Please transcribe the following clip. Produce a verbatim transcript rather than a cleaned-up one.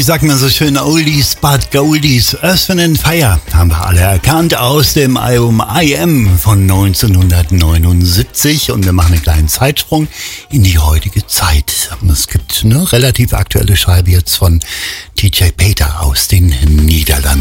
wie sagt man so schön, Oldies but Goldies. Earth, Wind and Fire haben wir alle erkannt aus dem Album I Am von neunzehnhundertneunundsiebzig und wir machen einen kleinen Zeitsprung in die heutige Zeit. Und es gibt eine relativ aktuelle Scheibe jetzt von D J Peter aus den Niederlanden.